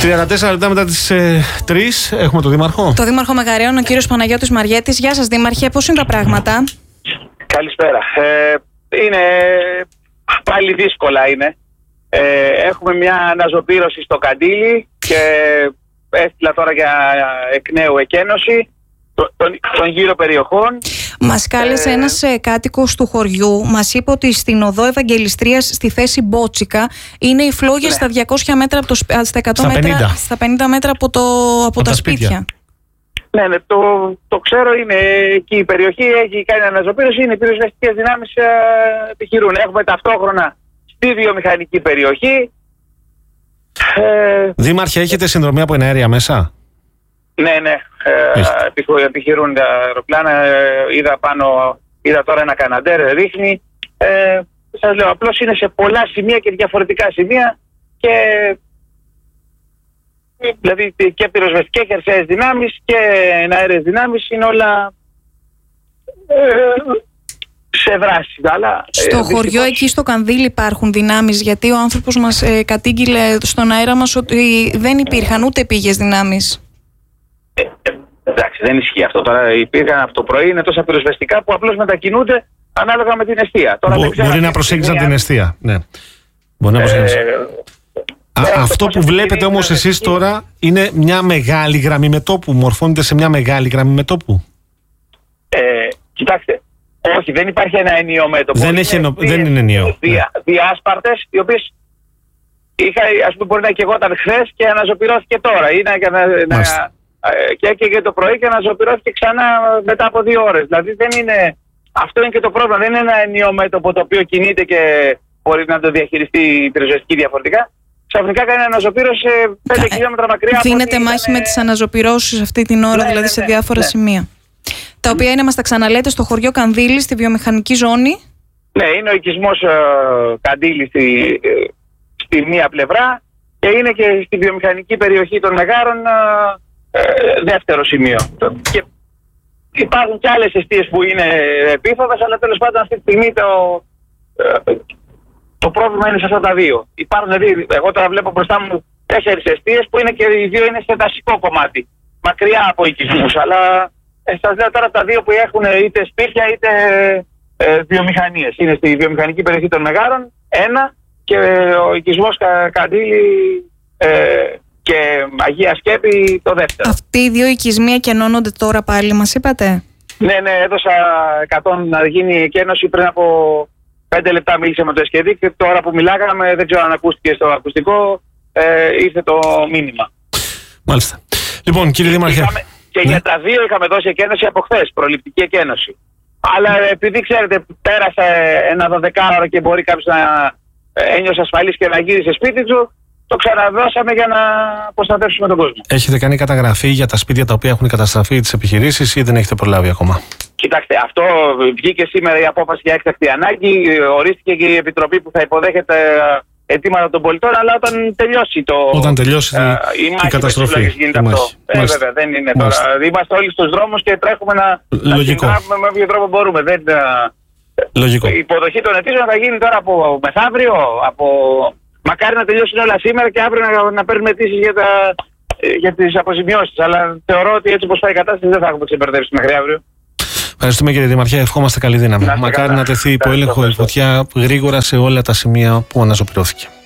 34 λεπτά μετά τις 3 έχουμε τον Δήμαρχο. Το Δήμαρχο Μεγαρέων, ο κύριος Παναγιώτης Μαριέτης. Γεια σας, Δήμαρχε, πώς είναι τα πράγματα? Καλησπέρα. Είναι πάλι δύσκολα είναι. Έχουμε μια αναζωπήρωση στο Καντήλι και έστειλα τώρα για εκ νέου εκένωση των γύρω περιοχών. Μας κάλεσε ένας κάτοικος του χωριού. Μας είπε ότι στην οδό Ευαγγελιστρίας στη θέση Μπότσικα είναι οι φλόγες στα 200 μέτρα από στα 100 μέτρα, στα 50 μέτρα από τα σπίτια. Ναι, το ξέρω, είναι εκεί η περιοχή, έχει κάνει αναζωπήρωση, είναι οι πυροσβεστικές δυνάμεις επιχειρούν. Έχουμε ταυτόχρονα στη βιομηχανική περιοχή. Δήμαρχε, έχετε συνδρομή από εναέρια μέσα? Ναι, επιχειρούν τα αεροπλάνα, είδα τώρα ένα Καναντέρ ρίχνει. Σας λέω, απλώς είναι σε πολλά σημεία και διαφορετικά σημεία και δηλαδή και πυροσβεστικές χερσαίες δυνάμεις και εναέρειες δυνάμεις είναι όλα σε δράση. Αλλά, στο χωριό εκεί στο Κανδύλι υπάρχουν δυνάμεις, γιατί ο άνθρωπος μας κατήγγειλε στον αέρα μας ότι δεν υπήρχαν ούτε πήγες δυνάμεις. Εντάξει, δεν ισχύει αυτό. Τώρα υπήρχαν από το πρωί, είναι τόσα πυροσβεστικά που απλώς μετακινούνται ανάλογα με την εστία. Τώρα μπορεί να προσέγγιζαν την εστία. Ναι. Μπορεί να προσέγγιζαν. Αυτό που βλέπετε όμως εσείς τώρα είναι μια μεγάλη γραμμή μετώπου. Μορφώνεται σε μια μεγάλη γραμμή μετώπου. Κοιτάξτε, όχι, δεν υπάρχει ένα ενιαίο μέτωπο. Δεν είναι ενιαίο. Διάσπαρτες, οι οποίες ας πούμε μπορεί να καιγόταν χθες και αναζωπυρώθηκε τώρα. Και έκαιγε το πρωί και αναζωπυρώθηκε ξανά μετά από 2 ώρες. Δηλαδή αυτό είναι και το πρόβλημα. Δεν είναι ένα ενιαίο μέτωπο το οποίο κινείται και μπορεί να το διαχειριστεί η πυροσβεστική διαφορετικά. Ξαφνικά κάνει αναζωπήρωση σε 5 χιλιόμετρα μακριά. Δίνεται μάχη με τις αναζωπυρώσεις αυτή την ώρα, δηλαδή σε διάφορα σημεία. Τα οποία είναι, μας τα ξαναλέτε, στο χωριό Κανδύλι, στη βιομηχανική ζώνη. Ναι, είναι ο οικισμός Καντήλι στη μία πλευρά και είναι και στη βιομηχανική περιοχή των Μεγάρων δεύτερο σημείο. Και υπάρχουν και άλλες εστίες που είναι επίφοβες, αλλά τέλος πάντων αυτή τη στιγμή το πρόβλημα είναι σε αυτά τα δύο. Υπάρχουν, δηλαδή, εγώ τώρα βλέπω μπροστά μου 4 εστίες που είναι και οι δύο είναι σε δασικό κομμάτι, μακριά από οικισμούς, αλλά σας λέω τώρα τα δύο που έχουν είτε σπίτια είτε βιομηχανίες. Είναι στη βιομηχανική περιοχή των Μεγάρων ένα και ο οικισμός Καντήλι και Αγία Σκέπη το δεύτερο. Αυτοί οι δύο οικισμοί εκενώνονται τώρα πάλι, μας είπατε? Ναι, έδωσα 100 να γίνει εκένωση πριν από 5 λεπτά, μίλησε με το Εσκεδί και τώρα που μιλάγαμε, δεν ξέρω αν ακούστηκε στο ακουστικό, ήρθε το μήνυμα. Μάλιστα. Λοιπόν, κύριε Δήμαρχε. Για τα δύο είχαμε δώσει εκένωση από χθες, προληπτική εκένωση. Αλλά επειδή ξέρετε, πέρασε ένα 12ωρο και μπορεί κάποιος να ένιωσε ασφαλής και να γύρισε σπίτι του, το ξαναδώσαμε για να προστατεύσουμε τον κόσμο. Έχετε κάνει καταγραφή για τα σπίτια τα οποία έχουν καταστραφεί τις επιχειρήσεις ή δεν έχετε προλάβει ακόμα? Κοιτάξτε, αυτό βγήκε σήμερα η απόφαση για έκτακτη ανάγκη. Ορίστηκε και η επιτροπή που θα υποδέχεται αιτήματα των πολιτών, αλλά όταν τελειώσει η καταστροφή. Βέβαια, δεν είναι τώρα. Είμαστε όλοι στους δρόμους και τρέχουμε να συνδράμουμε με όποιο τρόπο μπορούμε. Λογικό. Η υποδοχή των αιτήσεων θα γίνει τώρα από μεθαύριο. Μακάρι να τελειώσουν όλα σήμερα και αύριο να παίρνουμε αιτήσεις για τις αποζημιώσεις. Αλλά θεωρώ ότι έτσι όπως πάει η κατάσταση δεν θα έχουμε ξεμπερδέψει μέχρι αύριο. Ευχαριστούμε, κύριε Δήμαρχε. Ευχόμαστε καλή δύναμη. Μακάρι να τεθεί υπό έλεγχο η φωτιά γρήγορα σε όλα τα σημεία που αναζωπυρώθηκε.